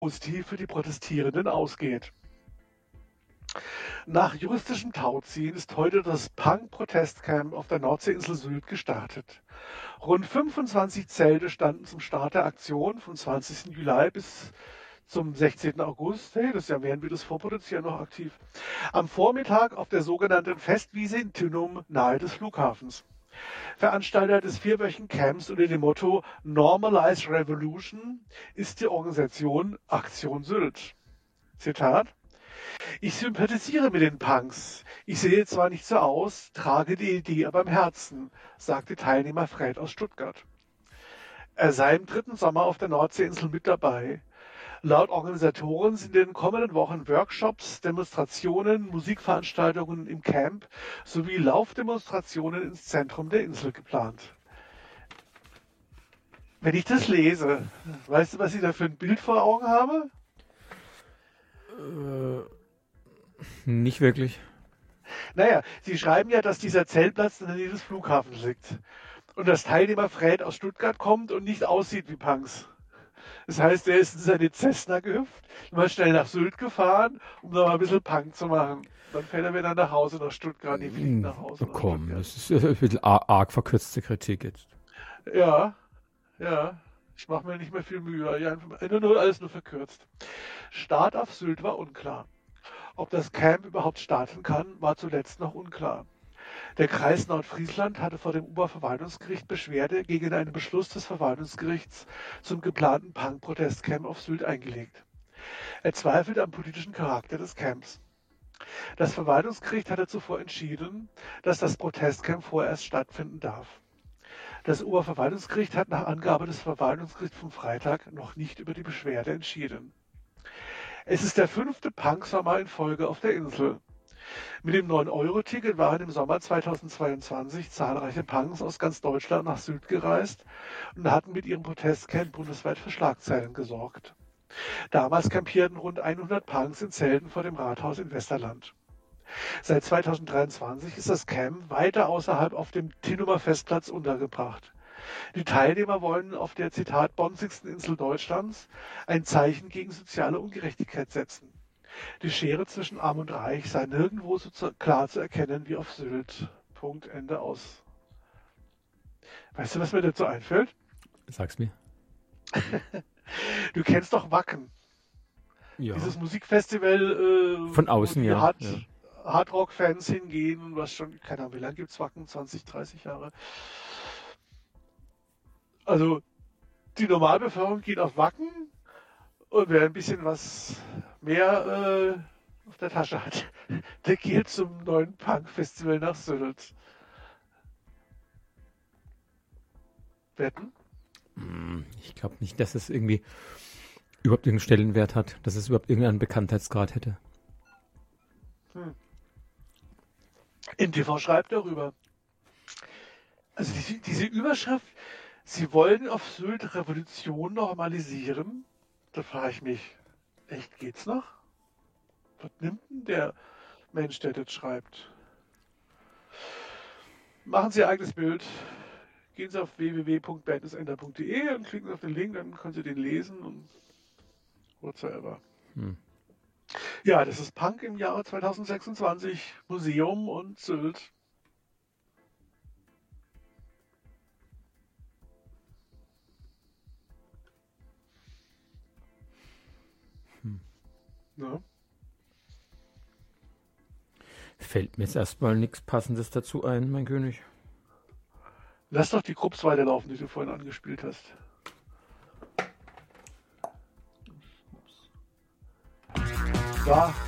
positiv für die Protestierenden ausgeht. Nach juristischem Tauziehen ist heute das Punk-Protestcamp auf der Nordseeinsel Sylt gestartet. Rund 25 Zelte standen zum Start der Aktion vom 20. Juli bis zum 16. August. Hey, das ist ja während wir das vorproduzieren noch aktiv. Am Vormittag auf der sogenannten Festwiese in Tynum nahe des Flughafens. Veranstalter des vierwöchigen Camps unter dem Motto Normalize Revolution ist die Organisation Aktion Sylt. Zitat: Ich sympathisiere mit den Punks. Ich sehe zwar nicht so aus, trage die Idee aber im Herzen, sagte Teilnehmer Fred aus Stuttgart. Er sei im 3. Sommer auf der Nordseeinsel mit dabei. Laut Organisatoren sind in den kommenden Wochen Workshops, Demonstrationen, Musikveranstaltungen im Camp sowie Laufdemonstrationen ins Zentrum der Insel geplant. Wenn ich das lese, weißt du, was ich da für ein Bild vor Augen habe? Nicht wirklich. Naja, sie schreiben ja, dass dieser Zeltplatz in der Nähe des Flughafens liegt. Und dass Teilnehmer Fred aus Stuttgart kommt und nicht aussieht wie Punks. Das heißt, er ist in seine Cessna gehüpft, mal schnell nach Sylt gefahren, um noch mal ein bisschen Punk zu machen. Dann fährt er wieder nach Hause nach Stuttgart, die fliegt nach Hause. Komm, das ist ein bisschen arg verkürzte Kritik jetzt. Ja. Ich mache mir nicht mehr viel Mühe. Ja, alles nur verkürzt. Start auf Sylt war unklar. Ob das Camp überhaupt starten kann, war zuletzt noch unklar. Der Kreis Nordfriesland hatte vor dem Oberverwaltungsgericht Beschwerde gegen einen Beschluss des Verwaltungsgerichts zum geplanten Punk-Protestcamp auf Sylt eingelegt. Er zweifelt am politischen Charakter des Camps. Das Verwaltungsgericht hatte zuvor entschieden, dass das Protestcamp vorerst stattfinden darf. Das Oberverwaltungsgericht hat nach Angabe des Verwaltungsgerichts vom Freitag noch nicht über die Beschwerde entschieden. Es ist der 5. Punk-Sommer in Folge auf der Insel. Mit dem 9-Euro-Ticket waren im Sommer 2022 zahlreiche Punks aus ganz Deutschland nach Sylt gereist und hatten mit ihrem Protestcamp bundesweit für Schlagzeilen gesorgt. Damals campierten rund 100 Punks in Zelten vor dem Rathaus in Westerland. Seit 2023 ist das Camp weiter außerhalb auf dem Tynumer Festplatz untergebracht. Die Teilnehmer wollen auf der, Zitat, bonzigsten Insel Deutschlands ein Zeichen gegen soziale Ungerechtigkeit setzen. Die Schere zwischen Arm und Reich sei nirgendwo so klar zu erkennen wie auf Sylt. Punkt, Ende aus. Weißt du, was mir dazu einfällt? Sag's mir. Du kennst doch Wacken. Ja. Dieses Musikfestival, von außen, wo ja. Hardrock-Fans hingehen und was schon, keine Ahnung, wie lange gibt's Wacken? 20, 30 Jahre. Also, die Normalbevölkerung geht auf Wacken und wer ein bisschen was mehr auf der Tasche hat, der geht zum neuen Punk-Festival nach Sylt. Wetten? Ich glaube nicht, dass es irgendwie überhaupt irgendeinen Stellenwert hat, dass es überhaupt irgendeinen Bekanntheitsgrad hätte. NTV schreibt darüber. Also diese Überschrift, sie wollen auf Sylt Revolution normalisieren. Da frage ich mich, echt geht's noch? Was nimmt denn der Mensch, der das schreibt? Machen Sie Ihr eigenes Bild. Gehen Sie auf www.bandesender.de und klicken Sie auf den Link, dann können Sie den lesen und whatsoever. Ja, das ist Punk im Jahre 2026, Museum und Sylt. Ja. Fällt mir jetzt erstmal nichts Passendes dazu ein, mein König. Lass doch die Krupps weiterlaufen, die du vorhin angespielt hast. Ja,